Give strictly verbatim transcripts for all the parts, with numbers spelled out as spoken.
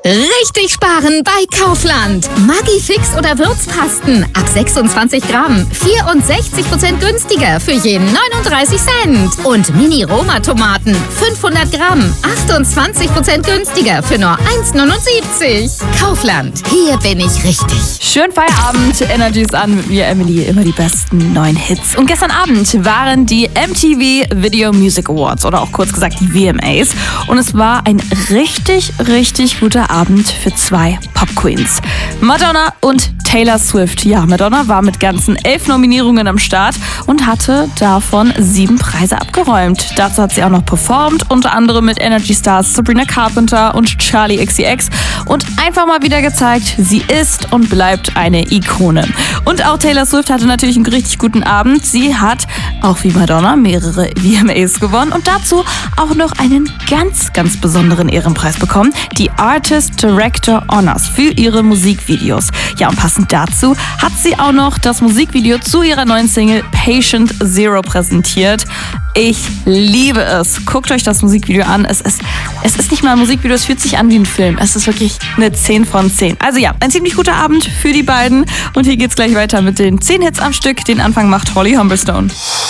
Richtig sparen bei Kaufland. Maggi-Fix oder Würzpasten ab sechsundzwanzig Gramm. vierundsechzig Prozent günstiger für jeden neununddreißig Cent. Und Mini-Roma-Tomaten fünfhundert Gramm. achtundzwanzig Prozent günstiger für nur eins neunundsiebzig. Kaufland, hier bin ich richtig. Schönen Feierabend, Energy ist an mit mir, Emily, immer die besten neuen Hits. Und gestern Abend waren die M T V Video Music Awards oder auch kurz gesagt die V M As. Und es war ein richtig, richtig guter Abend für zwei Pop-Queens. Madonna und Taylor Swift. Ja, Madonna war mit ganzen elf Nominierungen am Start und hatte davon sieben Preise abgeräumt. Dazu hat sie auch noch performt, unter anderem mit Energy Stars Sabrina Carpenter und Charli X C X und einfach mal wieder gezeigt, sie ist und bleibt eine Ikone. Und auch Taylor Swift hatte natürlich einen richtig guten Abend. Sie hat, auch wie Madonna, mehrere V M As gewonnen und dazu auch noch einen ganz, ganz besonderen Ehrenpreis bekommen, die Artist Director Honors für ihre Musikvideos. Ja, und passend dazu hat sie auch noch das Musikvideo zu ihrer neuen Single Patient Zero präsentiert. Ich liebe es. Guckt euch das Musikvideo an. Es ist, es ist nicht mal ein Musikvideo, es fühlt sich an wie ein Film. Es ist wirklich eine zehn von zehn. Also ja, ein ziemlich guter Abend für die beiden. Und hier geht's gleich weiter mit den zehn Hits am Stück. Den Anfang macht Holly Humberstone.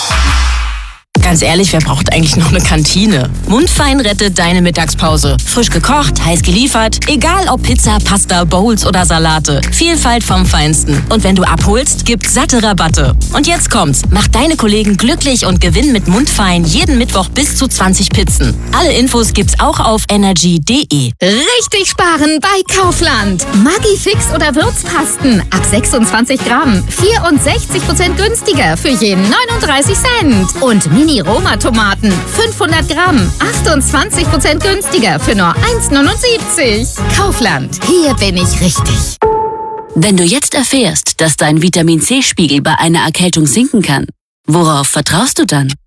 Ganz ehrlich, wer braucht eigentlich noch eine Kantine? Mundfein rettet deine Mittagspause. Frisch gekocht, heiß geliefert. Egal ob Pizza, Pasta, Bowls oder Salate. Vielfalt vom Feinsten. Und wenn du abholst, gibt's satte Rabatte. Und jetzt kommt's. Mach deine Kollegen glücklich und gewinn mit Mundfein jeden Mittwoch bis zu zwanzig Pizzen. Alle Infos gibt's auch auf energy punkt de. Richtig sparen bei Kaufland. Maggi-Fix oder Würzpasten ab sechsundzwanzig Gramm. vierundsechzig Prozent günstiger für jeden neununddreißig Cent. Und Mini-Roma-Tomaten fünfhundert Gramm. achtundzwanzig Prozent günstiger für nur eins neunundsiebzig. Kaufland, hier bin ich richtig. Wenn du jetzt erfährst, dass dein Vitamin-C-Spiegel bei einer Erkältung sinken kann, worauf vertraust du dann?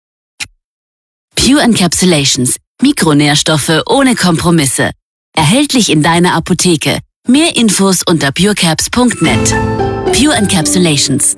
Pure Encapsulations. Mikronährstoffe ohne Kompromisse. Erhältlich in deiner Apotheke. Mehr Infos unter purecaps punkt net. Pure Encapsulations.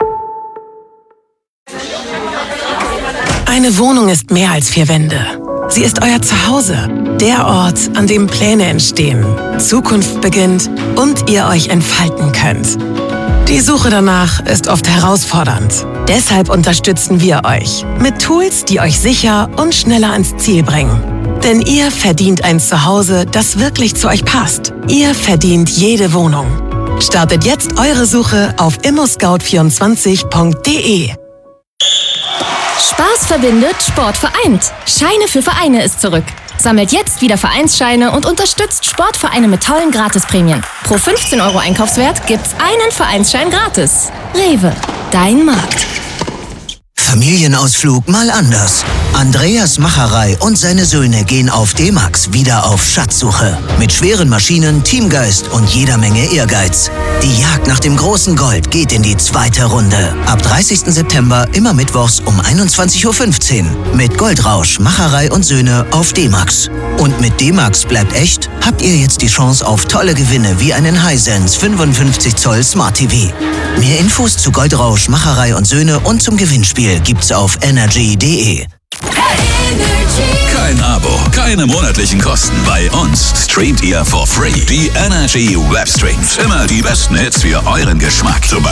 Eine Wohnung ist mehr als vier Wände. Sie ist euer Zuhause, der Ort, an dem Pläne entstehen, Zukunft beginnt und ihr euch entfalten könnt. Die Suche danach ist oft herausfordernd. Deshalb unterstützen wir euch mit Tools, die euch sicher und schneller ans Ziel bringen. Denn ihr verdient ein Zuhause, das wirklich zu euch passt. Ihr verdient jede Wohnung. Startet jetzt eure Suche auf immo scout vierundzwanzig punkt de. Spaß verbindet, Sport vereint. Scheine für Vereine ist zurück. Sammelt jetzt wieder Vereinsscheine und unterstützt Sportvereine mit tollen Gratisprämien. Pro fünfzehn Euro Einkaufswert gibt's einen Vereinsschein gratis. Rewe, dein Markt. Familienausflug mal anders. Andreas Macherei und seine Söhne gehen auf D-Max wieder auf Schatzsuche. Mit schweren Maschinen, Teamgeist und jeder Menge Ehrgeiz. Die Jagd nach dem großen Gold geht in die zweite Runde. Ab dreißigsten September immer mittwochs um einundzwanzig Uhr fünfzehn. Mit Goldrausch, Macherei und Söhne auf D-Max. Und mit D-Max bleibt echt, habt ihr jetzt die Chance auf tolle Gewinne wie einen Hisense fünfundfünfzig Zoll Smart T V. Mehr Infos zu Goldrausch, Macherei und Söhne und zum Gewinnspiel gibt's auf energy punkt de. Kein Abo, keine monatlichen Kosten. Bei uns streamt ihr for free die Energy Webstreams. Immer die besten Hits für euren Geschmack. Zum